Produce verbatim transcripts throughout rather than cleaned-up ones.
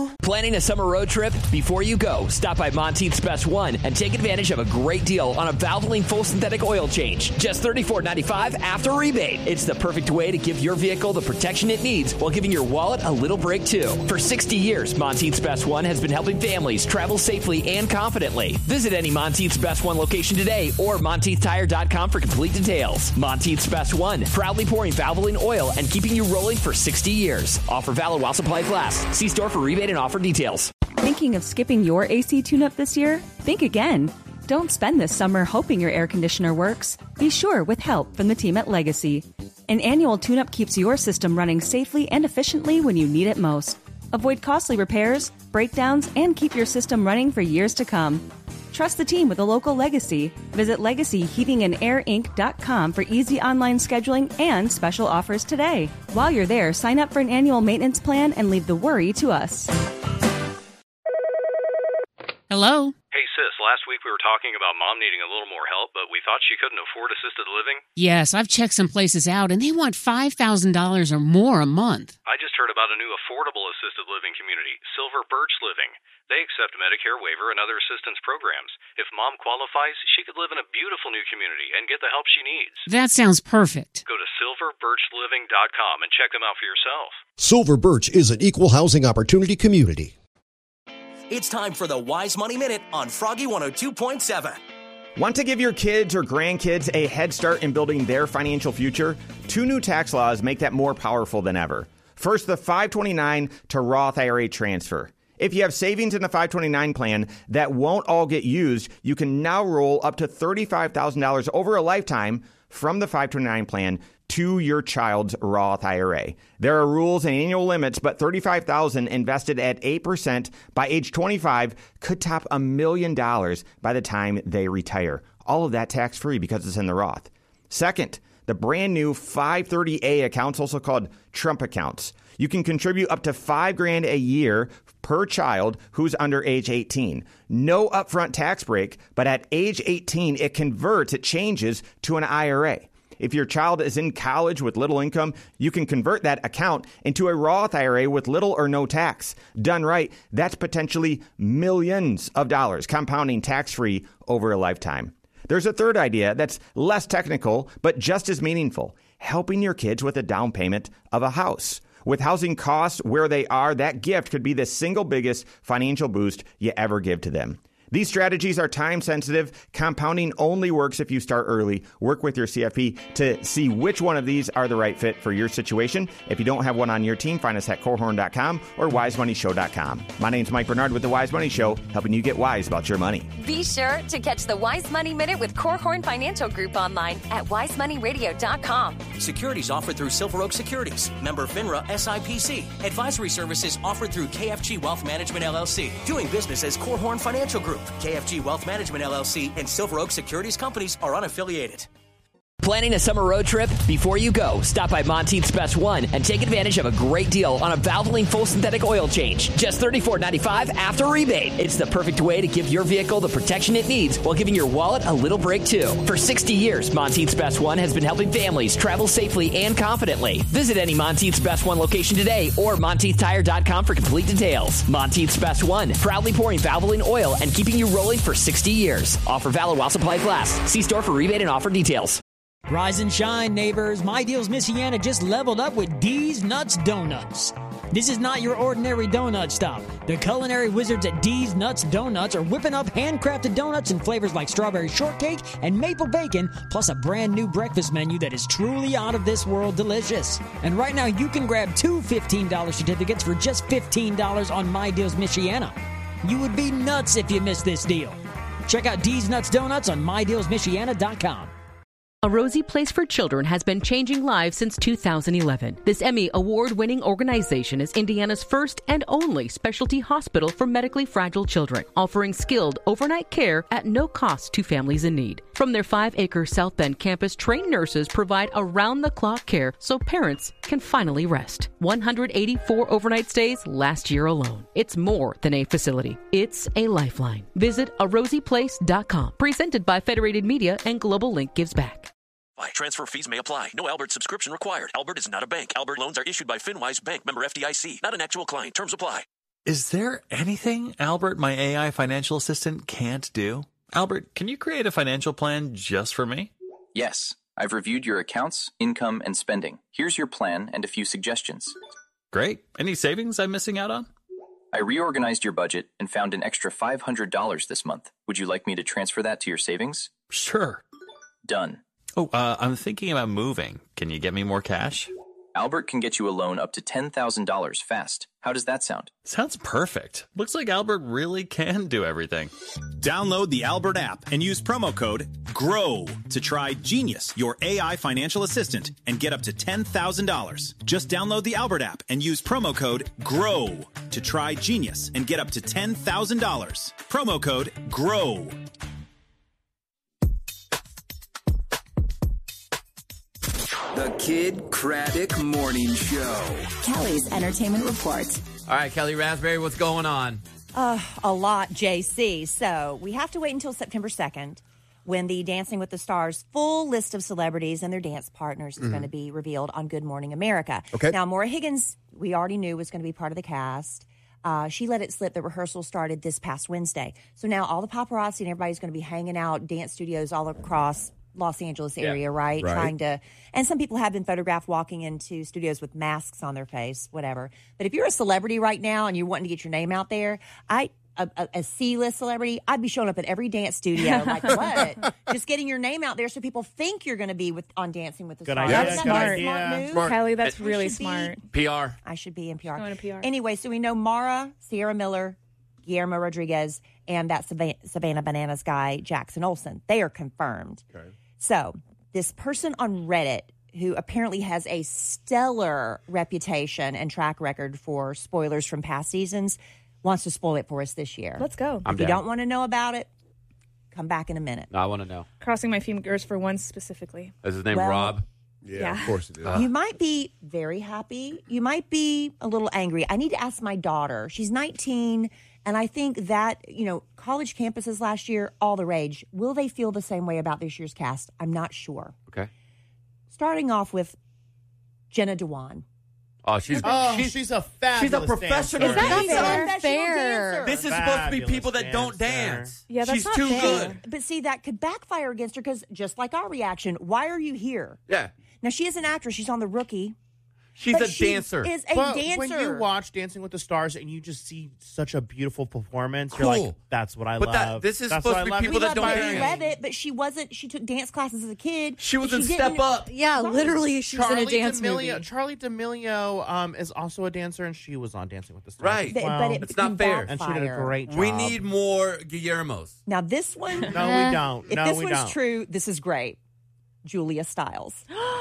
you. Planning a summer road trip? Before you go, stop by Monteith's Best One and take advantage of a great deal on a Valvoline full synthetic oil change. Just thirty-four ninety-five after rebate. It's the perfect way to give your vehicle the protection it needs while giving your wallet a little break too. For sixty years, Monteith's Best One has been helping families travel safely and confidently. Visit any Monteith's Best One location today or Monteith Tire dot com for complete details. Monteith's Best One, proudly pouring Valvoline oil and keeping you rolling for sixty years. Offer valid while supplies last. See store for rebate and offer details. Thinking of skipping your A C tune-up this year? Think again. Don't spend this summer hoping your air conditioner works. Be sure with help from the team at Legacy. An annual tune-up keeps your system running safely and efficiently when you need it most. Avoid costly repairs, breakdowns, and keep your system running for years to come. Trust the team with a local Legacy. Visit legacy heating and air inc dot com for easy online scheduling and special offers today. While you're there, sign up for an annual maintenance plan and leave the worry to us. Hello? Hey, sis, last week we were talking about Mom needing a little more help, but we thought she couldn't afford assisted living. Yes, I've checked some places out, and they want five thousand dollars or more a month. I just heard about a new affordable assisted living community, Silver Birch Living. They accept Medicare waiver and other assistance programs. If Mom qualifies, she could live in a beautiful new community and get the help she needs. That sounds perfect. Go to silver birch living dot com and check them out for yourself. Silver Birch is an equal housing opportunity community. It's time for the Wise Money Minute on Froggy one oh two point seven. Want to give your kids or grandkids a head start in building their financial future? Two new tax laws make that more powerful than ever. First, the five twenty-nine to Roth I R A transfer. If you have savings in the five twenty-nine plan that won't all get used, you can now roll up to thirty-five thousand dollars over a lifetime from the five twenty-nine plan to your child's Roth I R A. There are rules and annual limits, but thirty-five thousand dollars invested at eight percent by age twenty-five could top a million dollars by the time they retire. All of that tax-free because it's in the Roth. Second, the brand new five thirty A accounts, also called Trump accounts. You can contribute up to five grand a year per child who's under age eighteen. No upfront tax break, but at age eighteen, it converts, it changes to an I R A. If your child is in college with little income, you can convert that account into a Roth I R A with little or no tax. Done right, that's potentially millions of dollars, compounding tax-free over a lifetime. There's a third idea that's less technical, but just as meaningful, helping your kids with a down payment of a house. With housing costs where they are, that gift could be the single biggest financial boost you ever give to them. These strategies are time sensitive. Compounding only works if you start early. Work with your C F P to see which one of these are the right fit for your situation. If you don't have one on your team, find us at core horn dot com or wise money show dot com. My name's Mike Bernard with The Wise Money Show, helping you get wise about your money. Be sure to catch the Wise Money Minute with Corehorn Financial Group online at wise money radio dot com. Securities offered through Silver Oak Securities. Member FINRA S I P C. Advisory services offered through K F G Wealth Management L L C. Doing business as Corehorn Financial Group. K F G Wealth Management L L C and Silver Oak Securities Companies are unaffiliated. Planning a summer road trip? Before you go, stop by Monteith's Best One and take advantage of a great deal on a Valvoline full synthetic oil change. Just thirty-four ninety-five after rebate. It's the perfect way to give your vehicle the protection it needs while giving your wallet a little break too. For sixty years, Monteith's Best One has been helping families travel safely and confidently. Visit any Monteith's Best One location today or Monteith Tire dot com for complete details. Monteith's Best One, proudly pouring Valvoline oil and keeping you rolling for sixty years. Offer valid while supplies last. See store for rebate and offer details. Rise and shine, neighbors. My Deals Michiana just leveled up with D's Nuts Donuts. This is not your ordinary donut stop. The culinary wizards at D's Nuts Donuts are whipping up handcrafted donuts in flavors like strawberry shortcake and maple bacon, plus a brand new breakfast menu that is truly out of this world delicious. And right now you can grab two fifteen dollars certificates for just fifteen dollars on My Deals Michiana. You would be nuts if you missed this deal. Check out D's Nuts Donuts on my deals michiana dot com. A Rosie Place for Children has been changing lives since two thousand eleven. This Emmy award-winning organization is Indiana's first and only specialty hospital for medically fragile children, offering skilled overnight care at no cost to families in need. From their five-acre South Bend campus, trained nurses provide around-the-clock care so parents can finally rest. one hundred eighty-four overnight stays last year alone. It's more than a facility. It's a lifeline. Visit a rosie place dot com. Presented by Federated Media and Global Link Gives Back. Transfer fees may apply. No Albert subscription required. Albert is not a bank. Albert loans are issued by FinWise Bank, member F D I C. Not an actual client. Terms apply. Is there anything Albert, my A I financial assistant, can't do? Albert, can you create a financial plan just for me? Yes. I've reviewed your accounts, income, and spending. Here's your plan and a few suggestions. Great. Any savings I'm missing out on? I reorganized your budget and found an extra five hundred dollars this month. Would you like me to transfer that to your savings? Sure. Done. Oh, uh, I'm thinking about moving. Can you get me more cash? Albert can get you a loan up to ten thousand dollars fast. How does that sound? Sounds perfect. Looks like Albert really can do everything. Download the Albert app and use promo code GROW to try Genius, your A I financial assistant, and get up to ten thousand dollars. Just download the Albert app and use promo code GROW to try Genius and get up to ten thousand dollars. Promo code GROW. The Kid Craddock Morning Show. Kelly's Entertainment Report. All right, Kelly Raspberry, what's going on? Uh, a lot, J C. So we have to wait until September second when the Dancing with the Stars full list of celebrities and their dance partners is Mhm. going to be revealed on Good Morning America. Okay. Now, Maura Higgins, we already knew was going to be part of the cast. Uh, she let it slip that rehearsal started this past Wednesday. So now all the paparazzi and everybody's going to be hanging out, dance studios all across Los Angeles area, Yeah. right? Right. Trying to, and some people have been photographed walking into studios with masks on their face, whatever. But if you're a celebrity right now and you're wanting to get your name out there, I, a, a, a C-list celebrity, I'd be showing up at every dance studio. Like, what? Just getting your name out there so people think you're going to be with on Dancing with the Good Stars. idea. Isn't that Good a idea. smart move? Smart. Kelly, that's I really should be- smart. P R. I should be in P R. Going to P R. Anyway, so we know Mara, Sierra Miller, Guillermo Rodriguez, and that Savannah, Savannah Bananas guy, Jackson Olsen. They are confirmed. Okay. So this person on Reddit who apparently has a stellar reputation and track record for spoilers from past seasons wants to spoil it for us this year. Let's go. I'm if you down. don't want to know about it, come back in a minute. I want to know. Crossing my fingers for one specifically. Is his name Well- Rob? Yeah, Yeah. of course it is. Uh. You might be very happy. You might be a little angry. I need to ask my daughter. She's nineteen, and I think that, you know, college campuses last year, all the rage. Will they feel the same way about this year's cast? I'm not sure. Okay. Starting off with Jenna Dewan. Oh, she's Oh, she's, she's a fabulous she's a professional dancer. Is that dancer. unfair? This is supposed to be Fabulous people that don't dancer. dance. Yeah, that's she's not too fair. good. But see, that could backfire against her because just like our reaction, why are you here? Yeah. Now, she is an actress. She's on The Rookie. She's but a she dancer. is a But dancer. when you watch Dancing with the Stars and you just see such a beautiful performance, you're like, Cool. that's what I But that- love. this is That's supposed what to be I love. people we that love don't Bobby dance. Levitt, but she wasn't. She took dance classes as a kid. She was and in didn't- Step Up. Yeah, literally, she was Charlie in a dance D'Amelio, movie. Charlie D'Amelio um, is also a dancer, and she was on Dancing with the Stars. Right. as But- well. but it It's not can fair. and she did a backfire. great job. We need more Guillermos. Now this one, No, we don't. if No, this we one's don't. true, this is great. Julia Stiles.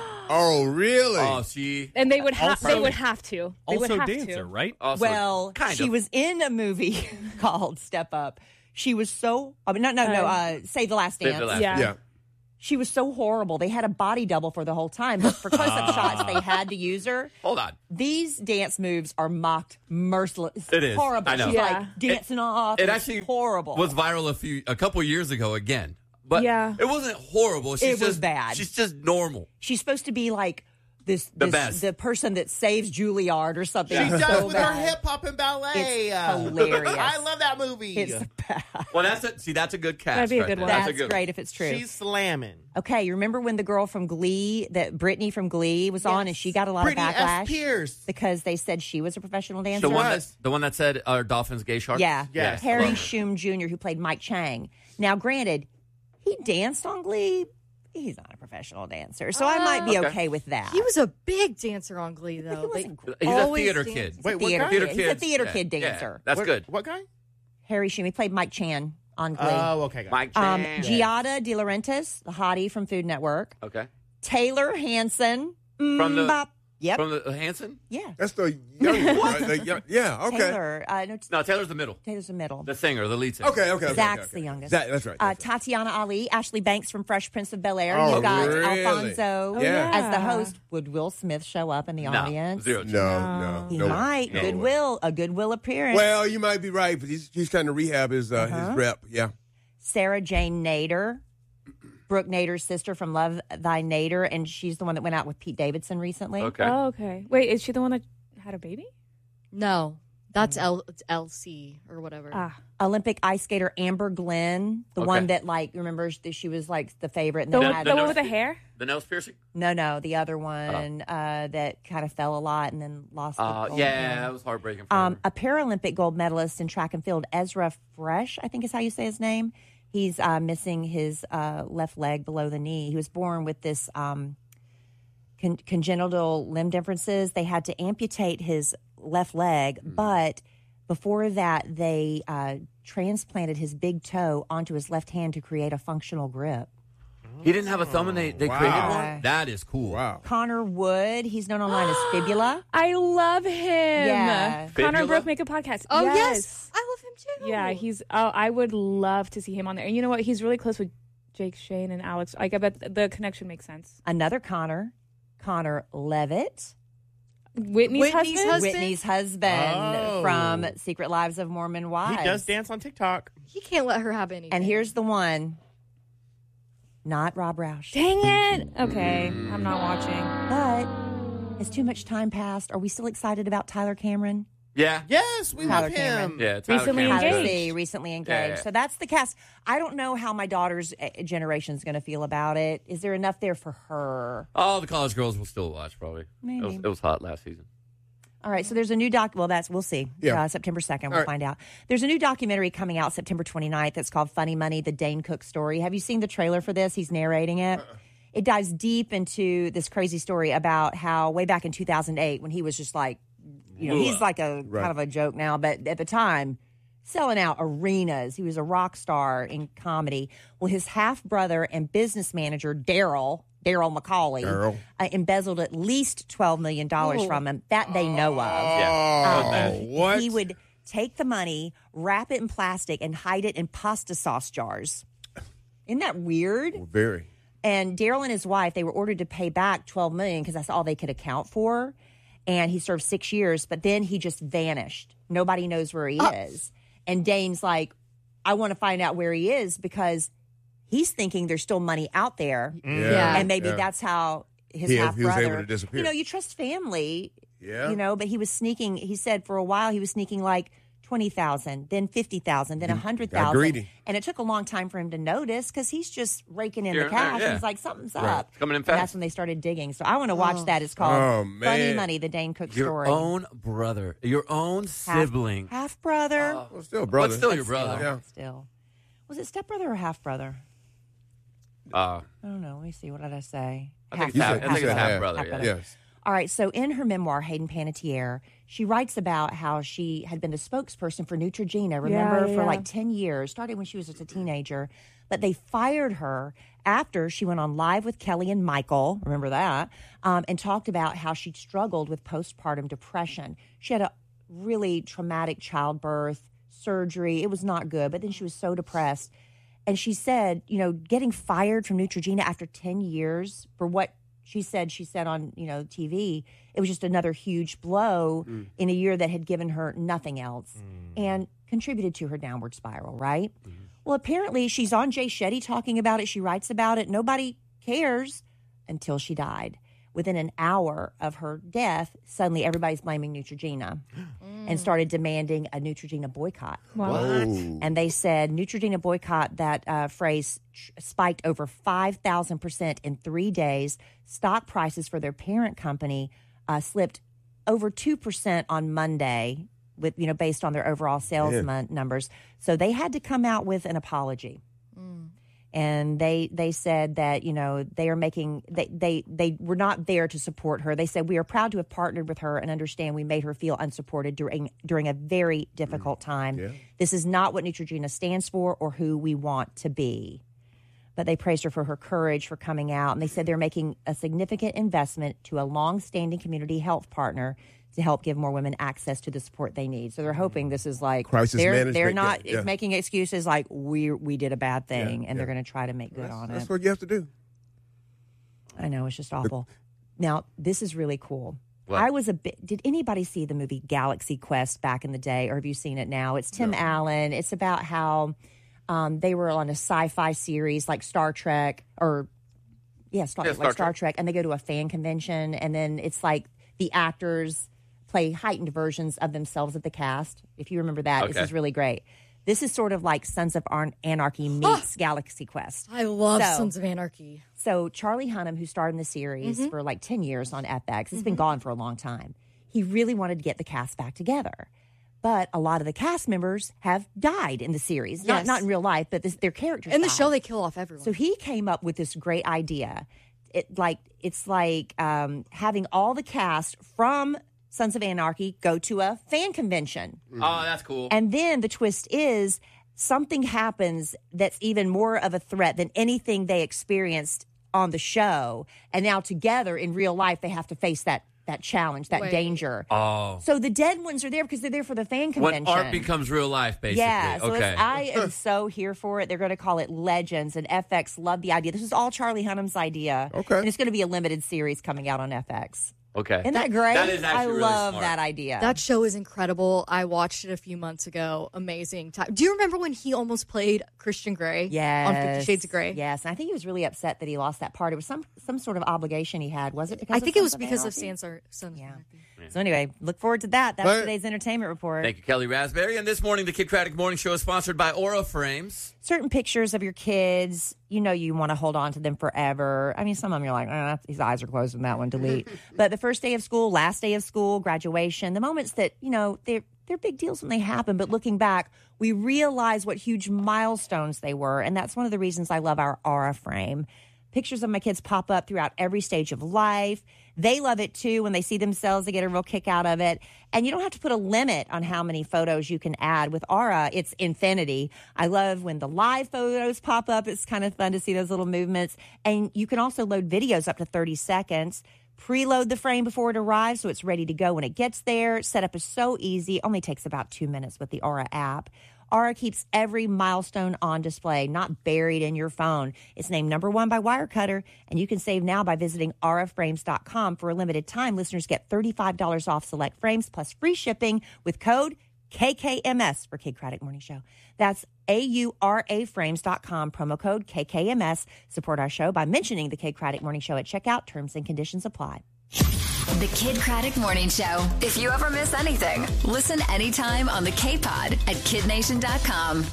Oh, really? Oh, she. And they would have. Also- They would have to. They would Also have dancer, to. right? Also, well, kind she of. was in a movie called Step Up. She was so. I mean, no, no, no. Uh, Uh, Save the Last Save Dance. the Last Yeah. Yeah. She was so horrible. They had a body double for the whole time. But for close-up shots, they had to use her. Hold on. These dance moves are mocked merciless. It is. horrible. I know. She's Yeah. like dancing off. It It's actually horrible. was viral a few a couple years ago again. But Yeah. it wasn't horrible. She's It was just, bad. She's just normal. She's supposed to be like this, The this best. the person that saves Juilliard or something. She It's does so with bad. her hip hop and ballet. It's hilarious. I love that movie. It's bad. Well, that's a, see, that's a good cast. That'd be a right good there. one. That's, a good great if it's true. She's slamming. Okay, you remember when the girl from Glee, that Brittany from Glee, was on, and she got a lot Brittany of S. backlash Pierce. because they said she was a professional dancer. The one that was. the one that said are dolphins gay sharks? Yeah, Yes. Harry I love it. Shum Junior, who played Mike Chang. Now, granted, he danced on Glee. He's not a professional dancer, so I might be Okay. okay with that. He was a big dancer on Glee, though. He wasn't They He's a always theater danced. kid. Wait, what theater guy? Theater kid. He's a kids. theater Yeah, kid yeah. dancer. That's What- good. What guy? Harry Shum. He played Mike Chan on Glee. Oh, okay. got it. Mike um, Chan. Giada De Laurentiis, the hottie from Food Network. Okay. Taylor Hanson. From the- Mbop. Yep. From the uh, Hanson? Yeah. That's the young one, right? The young- yeah, okay. Taylor. Uh, no, No, Taylor's the middle. Taylor's the middle. The singer, the lead singer. Okay, okay, okay. Zach's okay, okay. the youngest. Zach, that's right. Uh, That's right. Tatiana Ali, Ashley Banks from Fresh Prince of Bel-Air. Oh, You've got really? Alfonso Oh, yeah. as the host. Would Will Smith show up in the No, audience? zero. No, no. He no way. might. No way. Goodwill. A Goodwill appearance. Well, you might be right, but he's, he's trying to rehab his, uh, Uh-huh. his rep. Yeah. Sarah Jane Nader. Brooke Nader's sister from Love Thy Nader, and she's the one that went out with Pete Davidson recently. Okay. Oh, okay. Wait, is she the one that had a baby? No. That's L, it's L C or whatever. Ah. Olympic ice skater Amber Glenn, the Okay. one that, like, remember that she was, like, the favorite. And The, then one- had- the one with the hair? The nose piercing? No, no, the other one uh, that kind of fell a lot and then lost the Uh, gold. yeah, it was heartbreaking for Um, her. a Paralympic gold medalist in track and field, Ezra Fresh, I think is how you say his name. He's uh, missing his uh, left leg below the knee. He was born with this um, con- congenital limb differences. They had to amputate his left leg, Hmm. but before that, they uh, transplanted his big toe onto his left hand to create a functional grip. He didn't have a thumb and they, they Wow. created one? That is cool. Wow. Connor Wood, he's known online as Fibula. I love him. Yeah. Connor Fibula? and Brooke make a podcast. Oh, yes. yes. I love him too. Yeah, he's. Oh, I would love to see him on there. And you know what? He's really close with Jake Shane and Alex. Like, I bet the connection makes sense. Another Connor, Connor Levitt. Whitney's, Whitney's husband. husband? Whitney's husband Oh. from Secret Lives of Mormon Wives. He does dance on TikTok. He can't let her have anything. And here's the one. Not Rob Roush. Dang it. Okay, I'm not watching. But has too much time passed? Are we still excited about Tyler Cameron? Yeah. Yes, we Tyler love him. Cameron. Yeah, Tyler Recently Cameron. Tyler engaged. C, recently engaged. Yeah, yeah. So that's the cast. I don't know how my daughter's uh, generation is going to feel about it. Is there enough there for her? Oh, the college girls will still watch, probably. Maybe. It was, it was hot last season. All right, so there's a new doc. Well, that's we'll see. Yeah. Uh, September second, we'll All right. find out. There's a new documentary coming out September twenty-ninth that's called Funny Money: The Dane Cook Story. Have you seen the trailer for this? He's narrating it. Uh-uh. It dives deep into this crazy story about how way back in two thousand eight, when he was just like, you know, he's like a Right. kind of a joke now, but at the time, selling out arenas. He was a rock star in comedy. Well, his half brother and business manager Daryl. Daryl McCauley Daryl. uh, embezzled at least twelve million dollars Oh. from him that they know of. Yeah. Uh, and he, what? he would take the money, wrap it in plastic, and hide it in pasta sauce jars. Isn't that weird? Well, very. And Daryl and his wife, they were ordered to pay back twelve million dollars because that's all they could account for. And he served six years, but then he just vanished. Nobody knows where he is. And Dane's like, I want to find out where he is because he's thinking there's still money out there. Yeah. And maybe Yeah. that's how his He- half he was brother. able to disappear. You know, you trust family. Yeah. You know, but he was sneaking. He said for a while he was sneaking like twenty thousand, then fifty thousand, then a hundred got thousand, greedy. and it took a long time for him to notice because he's just raking in Here the and there, cash. yeah. And he's like, something's Right. up. It's coming in And fast. that's when they started digging. So I want to watch that. It's called Oh, Funny man. Money: The Dane Cook Your Story. own brother, your own sibling. half brother. Well, still, brother. But still your But brother. Still, Yeah. still. Was it stepbrother or half brother? Uh, I don't know. Let me see. What did I say? I think it's You half, said- I you think it's said half half. brother. Half Yeah. brother. Yes. All right, so in her memoir, Hayden Panettiere, she writes about how she had been the spokesperson for Neutrogena, remember, yeah, for yeah. like ten years, started when she was just a teenager. But they fired her after she went on Live with Kelly and Michael, remember that, um, and talked about how she struggled with postpartum depression. She had a really traumatic childbirth, surgery. It was not good, but then she was so depressed. And she said, you know, getting fired from Neutrogena after ten years for what she said she said on, you know, T V, it was just another huge blow Mm. in a year that had given her nothing else and contributed to her downward spiral, right? Mm-hmm. Well, apparently she's on Jay Shetty talking about it. She writes about it. Nobody cares until she died. Within an hour of her death, suddenly everybody's blaming Neutrogena and started demanding a Neutrogena boycott. Wow. Whoa. And they said Neutrogena boycott, that uh, phrase sh- spiked over five thousand percent in three days. Stock prices for their parent company uh, slipped over two percent on Monday, with you know based on their overall sales Yeah. mon- numbers. So they had to come out with an apology. And they they said that, you know, they are making, they, they, they were not there to support her. They said, we are proud to have partnered with her and understand we made her feel unsupported during during a very difficult time. Yeah. This is not what Neutrogena stands for or who we want to be. But they praised her for her courage for coming out. And they said they're making a significant investment to a long-standing community health partner to help give more women access to the support they need. So they're hoping this is like Crisis they're, management, They're not yeah, yeah. making excuses like we we did a bad thing, Yeah, and they're yeah. going to try to make good That's, on that's it. what you have to do. I know, it's just awful. Now this is really cool. What? I was a bit. Did anybody see the movie Galaxy Quest back in the day, or have you seen it now? It's Tim Allen. It's about how um, they were on a sci-fi series like Star Trek, or yeah, Star, Yeah, like Star Star Trek. Trek, and they go to a fan convention, and then it's like the actors play heightened versions of themselves at the cast. If you remember that, Okay. this is really great. This is sort of like Sons of Ar- Anarchy meets Galaxy Quest. I love So- Sons of Anarchy. So Charlie Hunnam, who starred in the series Mhm. for like ten years on F X, has been Mhm. gone for a long time. He really wanted to get the cast back together. But a lot of the cast members have died in the series. Not, Yes. not in real life, but this, their characters In the died. show, they kill off everyone. So he came up with this great idea. It like It's like um, having all the cast from Sons of Anarchy go to a fan convention. Oh, that's cool. And then the twist is something happens that's even more of a threat than anything they experienced on the show. And now together in real life, they have to face that that challenge, that Wait. danger. Oh. So the dead ones are there because they're there for the fan convention. When art becomes real life, basically. Yeah, so okay. it's, I am so here for it. They're going to call it Legends, and F X loved the idea. This is all Charlie Hunnam's idea. Okay. And it's going to be a limited series coming out on F X. Okay. Isn't that great? That is actually I really love smart. that idea. That show is incredible. I watched it a few months ago. Amazing time. Do you remember when he almost played Christian Grey Yes. on Fifty Shades of Grey? Yes, and I think he was really upset that he lost that part. It was some some sort of obligation he had. Was it because I of think it Sons was because of Anarchy? Sons Sons Yeah. of Anarchy. So anyway, look forward to that. That's Right. today's entertainment report. Thank you, Kelly Raspberry. And this morning, the Kid Craddock Morning Show is sponsored by Aura Frames. Certain pictures of your kids, you know you want to hold on to them forever. I mean, some of them you're like, eh, his eyes are closed on that one, delete. But the first day of school, last day of school, graduation, the moments that, you know, they're, they're big deals when they happen. But looking back, we realize what huge milestones they were. And that's one of the reasons I love our Aura frame. Pictures of my kids pop up throughout every stage of life. They love it too. When they see themselves, they get a real kick out of it. And you don't have to put a limit on how many photos you can add. With Aura, it's infinity. I love when the live photos pop up. It's kind of fun to see those little movements. And you can also load videos up to thirty seconds. Preload the frame before it arrives so it's ready to go when it gets there. Setup is so easy. Only takes about two minutes with the Aura app. Aura keeps every milestone on display, not buried in your phone. It's named number one by Wirecutter, and you can save now by visiting aura frames dot com. For a limited time, listeners get thirty-five dollars off select frames plus free shipping with code K K M S for Kid Craddock Morning Show. That's A U R A frames dot com, promo code K K M S. Support our show by mentioning the Kid Craddock Morning Show at checkout. Terms and conditions apply. The Kid Craddock Morning Show. If you ever miss anything, listen anytime on the K-Pod at kid nation dot com.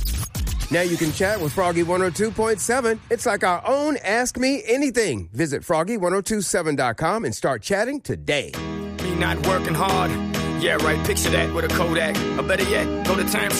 Now you can chat with Froggy one oh two point seven. It's like our own Ask Me Anything. Visit froggy one oh two seven dot com and start chatting today. Me not working hard. Yeah, right. Picture that with a Kodak. Or better yet, go to Times